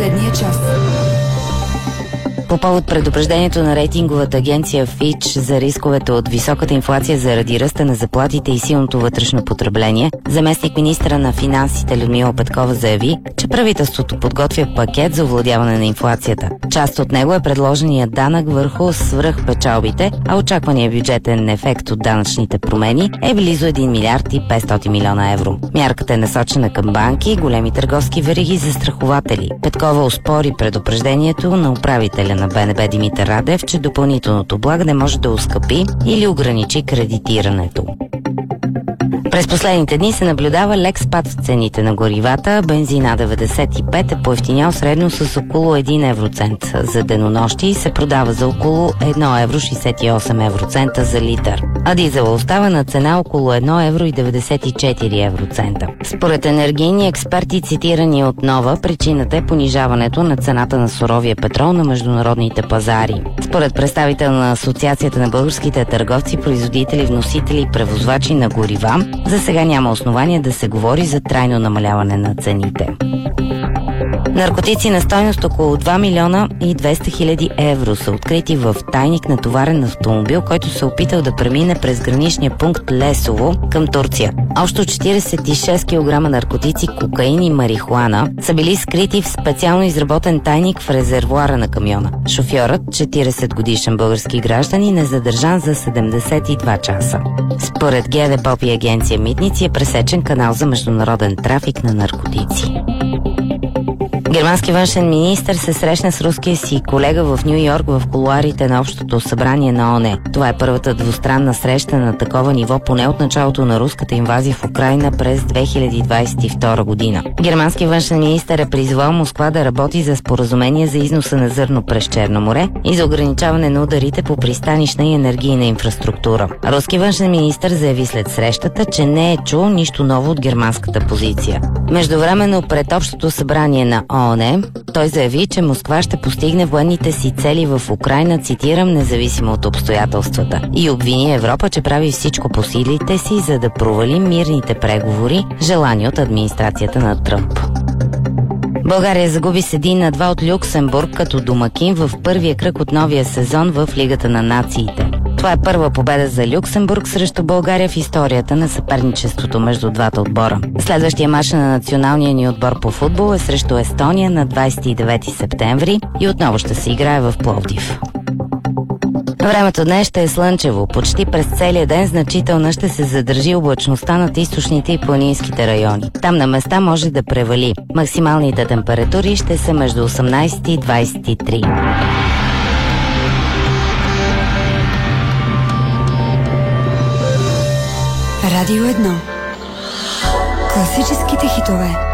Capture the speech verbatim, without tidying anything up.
Последния час. По повод предупреждението на рейтинговата агенция Фич за рисковете от високата инфлация заради ръста на заплатите и силното вътрешно потребление, заместник-министра на финансите Людмила Петкова заяви, че правителството подготвя пакет за овладяване на инфлацията. Част от него е предложения данък върху свръхпечалбите, а очаквания бюджетен ефект от данъчните промени е близо един милиард и петстотин милиона евро. Мярката е насочена към банки, големи търговски вериги и застрахователи. Петкова оспори предупреждението на управителя на БНБ Димитър Радев, че допълнителното облагане може да оскъпи или ограничи кредитирането. През последните дни се наблюдава лек спад в цените на горивата. Бензин А деветдесет и пет е поевтинял средно с около един евроцент за денонощи и се продава за около едно евро шейсет и осем евроцента за литър. А дизела остава на цена около едно евро и деветдесет и четири евроцента. Според енергийни експерти, цитирани от Нова, причината е понижаването на цената на суровия петрол на международните пазари. Според представител на Асоциацията на българските търговци, производители, вносители и превозвачи на горива, за сега няма основания да се говори за трайно намаляване на цените. Наркотици на стойност около два милиона и двеста хиляди евро са открити в тайник на товарен автомобил, който се опитал да премине през граничния пункт Лесово към Турция. Общо четиридесет и шест килограма наркотици, кокаин и марихуана са били скрити в специално изработен тайник в резервоара на камиона. Шофьорът, четиридесет годишен български гражданин, е задържан за седемдесет и два часа. Според ГДБОП и агенция Митници е пресечен канал за международен трафик на наркотици. Германски външен министър се срещна с руския си колега в Ню Йорк в кулоарите на Общото събрание на ООН. Това е първата двустранна среща на такова ниво поне от началото на руската инвазия в Украйна през две хиляди двадесет и втора година. Германски външен министър е призвал Москва да работи за споразумение за износа на зърно през Черно море и за ограничаване на ударите по пристанищна и енергийна инфраструктура. Руски външен министър заяви след срещата, че не е чул нищо ново от германската позиция. Междувременно пред Общото събрание на ООН той заяви, че Москва ще постигне военните си цели в Украйна, цитирам, независимо от обстоятелствата, и обвини Европа, че прави всичко по силите си, за да провали мирните преговори, желани от администрацията на Тръмп. България загуби с един на два от Люксембург като домакин в първия кръг от новия сезон в Лигата на нациите. Това е първа победа за Люксембург срещу България в историята на съперничеството между двата отбора. Следващия мач на националния ни отбор по футбол е срещу Естония на двадесет и девети септември и отново ще се играе в Пловдив. Времето днес ще е слънчево. Почти през целия ден значително ще се задържи облачността над източните и планинските райони. Там на места може да превали. Максималните температури ще са между осемнадесет и двадесет и три. Радио едно. Класическите хитове.